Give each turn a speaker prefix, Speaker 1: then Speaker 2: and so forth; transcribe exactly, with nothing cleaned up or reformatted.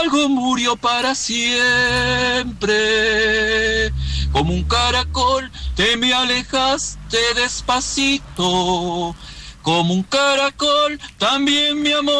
Speaker 1: algo murió para siempre. Como un caracol te me alejaste despacito. Como un caracol también mi amor